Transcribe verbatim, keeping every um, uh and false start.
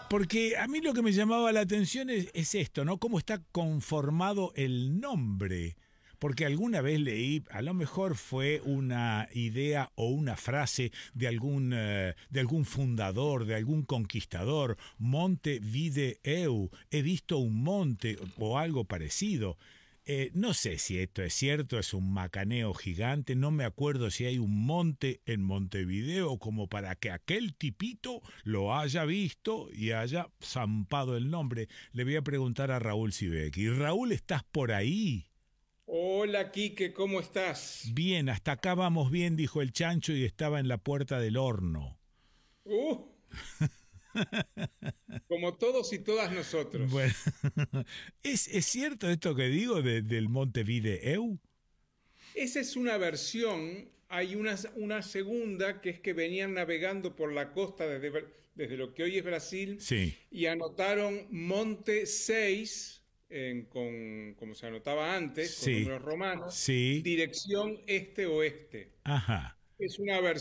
Porque a mí lo que me llamaba la atención es, es esto, ¿no? Cómo está conformado el nombre. Porque alguna vez leí, a lo mejor fue una idea o una frase de algún, eh, de algún fundador, de algún conquistador, Monte Vide Eu, he visto un monte o algo parecido. Eh, no sé si esto es cierto, es un macaneo gigante, no me acuerdo si hay un monte en Montevideo como para que aquel tipito lo haya visto y haya zampado el nombre. Le voy a preguntar a Raúl Sibeki. Raúl, ¿estás por ahí? Hola, Quique, ¿cómo estás? Bien, hasta acá vamos bien, dijo el chancho y estaba en la puerta del horno. Uh, como todos y todas Bueno, nosotros. ¿es, es cierto esto que digo de- del Monte Video? Esa es una versión. Hay una, una segunda que es que venían navegando por la costa desde, Bra- desde lo que hoy es Brasil Sí, y anotaron Monte seis, en- con, como se anotaba antes, con sí, números romanos, sí, dirección este-oeste. ajá. Es una versión.